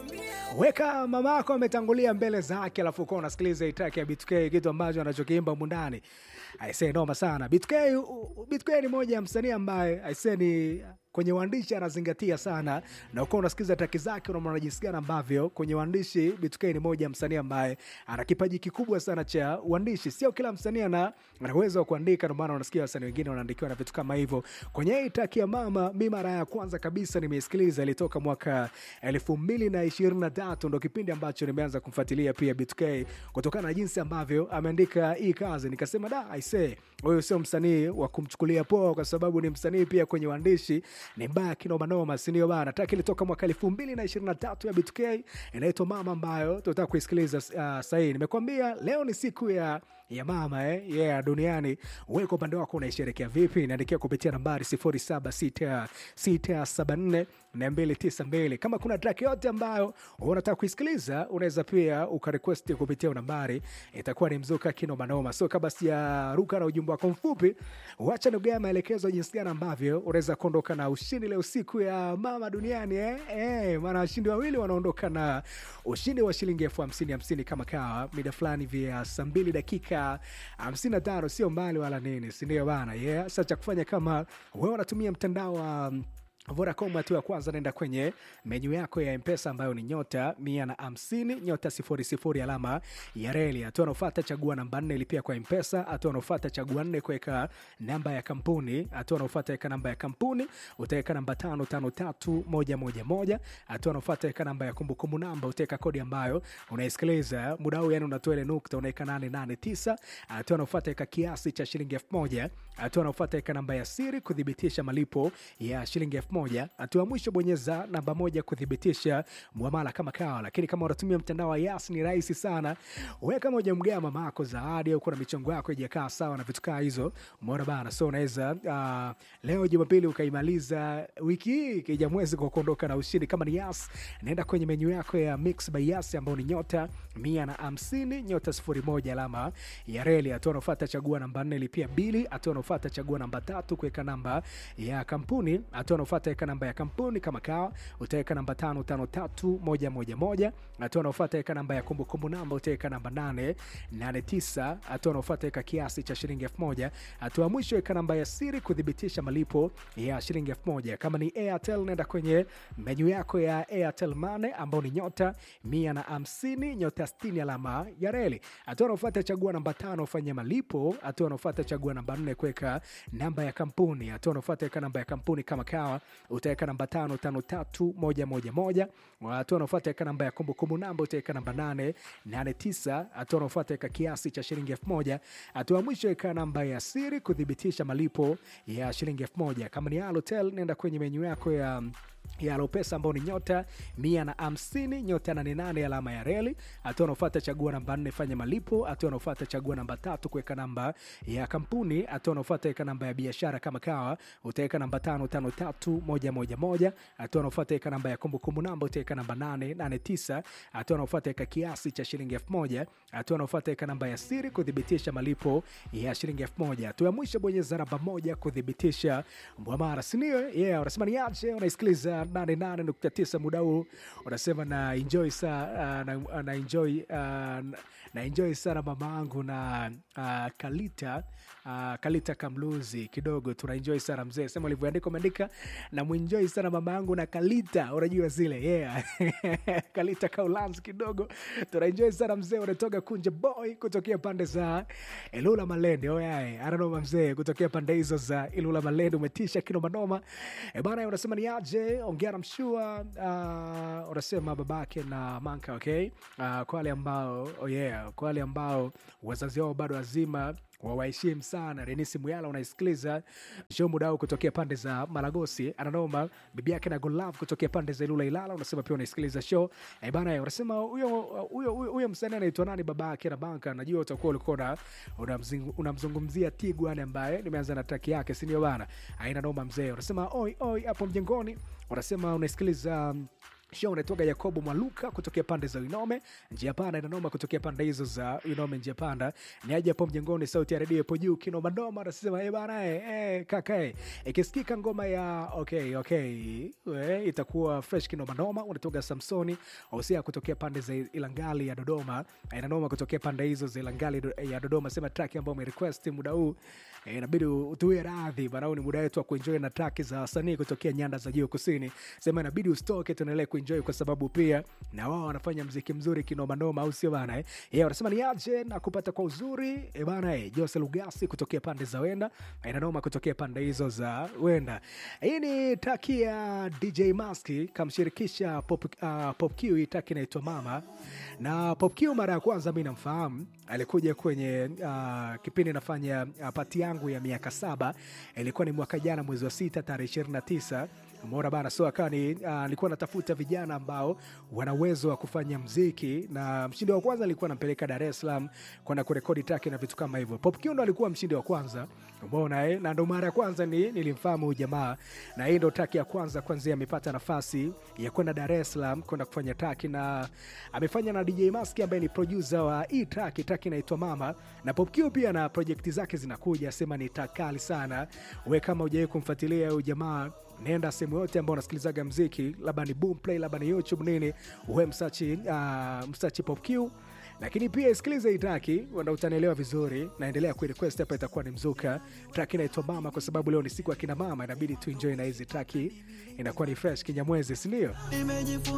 Weka mamako ametangulia mbele zake, alafu uko unasikiliza itaki ya BTK, kitu ambacho anachokiimba mundani. Aisee, noma sana. BTK ni moja ya msanii ambaye aisee ni kwenye uandishi anazingatia sana, na uko unasikiza traki zake unaona jinsi gani ambavyo kwenye uandishi BTK ni moja ya msanii ambaye ana kipaji kikubwa sana cha uandishi. Sio kila msanii ana uwezo wa kuandika, ndio maana unasikia wasanii wengine wanaandikiwa na vitu kama hivyo. Kwenye hii traki ya Mama, mimi mara ya kwanza kabisa nimeisikiliza ilitoka mwaka 2023, ndio kipindi ambacho nimeanza kumfuatilia pia BTK kutokana na jinsi ambavyo ameandika hii kazi. Nikasema da, aisee, huyo sio msanii wa kumchukulia poa, kwa sababu ni msanii pia kwenye uandishi ni mbaya kinoma noma, si ndio bana? Traki ilitoka mwaka 2023 ya BTK inaitwa Mama, ambayo tutataka kuisikiliza sasa hivi. Nimekwambia leo ni siku ya mama duniani. Wewe kwa upande wako unaisherehekea vipi? Niandikia kupitia nambari 0766742292. Kama kuna track yote ambayo unataka kuisikiliza, unaweza pia ukarequest kupitia nambari, itakuwa ni mzuka kinoma noma. So kabla sijaruka na ujumbe wako mfupi, acha nigea maelekezo jinsi gani ambavyo unaweza kuondoka na ushindi leo siku ya mama duniani. Maana washindi wawili wanaondoka na ushindi wa shilingi 50,000 kama kawa mida fulani vya saa 2 dakika 55, sio mbali wala nini, si ndio bana? Sasa cha kufanya, kama wewe unatumia mtandao wa Vodacom, hatua ya kwanza nenda kwenye menu yako ya M-Pesa ambayo ni *150 *00 alama ya reli. Hatua inayofuata chagua namba 4 lipia kwa M-Pesa. Hatua inayofuata chagua 4 kuweka namba ya kampuni. Hatua inayofuata weka namba ya kampuni, utaweka namba 553111. Hatua inayofuata weka namba ya kumbukumbu namba, utaweka kodi ambayo unaisikiliza muda huu, yani unatoa ile nukta, unaweka 889. Hatua inayofuata weka kiasi cha shilingi 1000. Hatua inayofuata weka namba ya siri kudhibitisha malipo ya shilingi 1000. Hatua mwisho bonyeza namba 1 kudhibitisha muamala kama kawa. Lakini kama unatumia mtandao wa Yas ni rahisi sana. Wewe kama hujamgea mama yako zawadi au kuna michongo yako haijakaa sawa na vitu kama hizo, umeona bana, so unaweza leo Jumapili ukaimaliza wiki hii kija mwezi kwa kuondoka na ushindi. Kama ni Yas, nenda kwenye menu yako ya Mix by Yas ambayo ni *150 *01 alama ya reli. Hatua inayofuata chagua namba 4 lipia bili. Hatua inayofuata chagua namba 3 kuweka namba ya kampuni. Hatua inayofuata weka namba ya kampuni kama kawa, utaweka namba 553111. Hatua inayofuata weka namba ya kumbukumbu namba, utaweka namba 889. Hatua inayofuata weka kiasi cha shilingi 1000. Hatua mwisho weka namba ya siri kudhibitisha malipo ya shilingi 1000. Kama ni Airtel, nenda kwenye menu yako ya Airtel Money ambayo ni *150 *60 alama ya reli. Hatua inayofuata chagua namba 5 ufanye malipo. Hatua inayofuata chagua namba 4 kuweka namba ya kampuni. Hatua inayofuata weka namba ya kampuni kama kawa, utaweka namba 553111. Hatua inayofuata weka namba ya kumbukumbu namba, utaweka namba 889. Hatua inayofuata weka kiasi cha shilingi 1000. Hatua mwisho weka namba ya siri kudhibitisha malipo ya shilingi 1000. Kama ni Halotel, nenda kwenye menu yako ya Alopesa ambao ni *150 *88 alama ya reli. Hatua inayofuata chagua namba 4 fanya malipo. Hatua inayofuata chagua namba 3 kuweka namba ya kampuni. Hatua inayofuata weka namba ya biashara kama kawa, utaweka namba 553111. Hatua inayofuata weka namba ya kumbukumbu namba, utaweka namba 889. Hatua inayofuata weka kiasi cha shilingi 1000. Hatua inayofuata weka namba ya siri kudhibitisha malipo ya shilingi 1000. Hatua ya mwisho bonyeza namba 1 kudhibitisha muamala, si ndio? Unasema ni aje, unaisikiliza 88.9 muda huu, unasema na enjoy sana mama yangu na Kalita Kamluzi kidogo, tuna enjoy sana mzee, sema ulivyoandika umeandika na muenjoy sana mama yangu na Kalita, unajua zile Kalita Kaulanzi kidogo, tuna enjoy sana mzee. Unatoka Kunja Boy kutokea pande za Ilula Malende, ananoma mzee kutokea pande hizo za Ilula Malende, umetisha kinoma noma bana. Unasema ni aje, ongea na Mshua, unasema babake na Manka, okay? Kwa wale ambao wazazi wao bado wazima, wawaheshimu sana. Renisi Muyala unaisikiliza show muda huu kutokea pande za Malagosi, ananoma. Bibi yake na Good Love kutokea pande za Ilula Ilala, unasema pia unaisikiliza show bana. Unasema huyo msanii anaitwa nani babake na Banka? Najua utakuwa ulikuwa unamzungumzia Tigwan ambaye nimeanza na track yake, si ndio bana? Haina noma mzee. Unasema oi hapo mjengoni, unasema unaisikiliza show unatoka Yakobo Mwaluka kutokea pande za Inome, njia panda inanoma kutokea pande hizo za Inome njia panda. Ni aje hapo mjengoni, sauti ya redio ipo juu kinoma noma, anasema bana kaka ikisikika ngoma ya okay itakuwa fresh kinoma noma. Unatoka Samsoni Hosea kutokea pande za Ilangali ya Dodoma, inanoma kutokea pande hizo za Ilangali ya Dodoma. Sema track ambayo umerequest muda huu inabidi utuwe radhi bana, ni muda wetu wa kuenjoy na track za wasanii kutokea nyanda za juu kusini. Sema inabidi usitoke, tuendelee kuenjoy kwa sababu pia na wao wanafanya muziki mzuri kinoma noma, au sio bana wanasema ni aje na kupata kwa uzuri bana. Jose Lugasi kutokea pande za Wenda, inanoma kutokea pande hizo za Wenda. Hii ni track ya DJ Maski kamshirikisha Pop Q, track inaitwa Mama. Na Pop Q mara ya kwanza mimi namfahamu, alikuja kwenye kipindi nafanya pati yangu ya miaka 7, ilikuwa ni mwaka jana mwezi wa 6 tarehe 29. Mbona bana, so akawa nilikuwa natafuta vijana ambao wana uwezo wa kufanya muziki, na mshindi wa kwanza alikuwa anampeleka Dar es Salaam kwenda kurekodi track na vitu kama hivyo. Pop Q ndo alikuwa mshindi wa kwanza, umeona na ndo mara ya kwanza nilimfahamu huyu jamaa, na hii ndo track ya kwanza amepata nafasi ya kwenda Dar es Salaam kwenda kufanya track, na amefanya na DJ Maski ambaye ni producer wa hii track inaitwa Mama. Na Pop Q pia na project zake zinakuja, sema ni takali sana. Wewe kama hujawahi kumfuatilia huyu jamaa, nenda sehemu yote ambao unasikilizaga muziki, labda ni Boomplay, labda ni YouTube nini, uwe msachi Pop Q. Lakini pia isikilize hii track, wanda utanielewa vizuri. Naendelea kurequest hapa, itakuwa ni mzuka. Track inaitwa Mama kwa sababu leo ni siku ya kina mama, inabidi tu enjoy na hizi track, inakuwa ni fresh kinyamwezi, si ndio?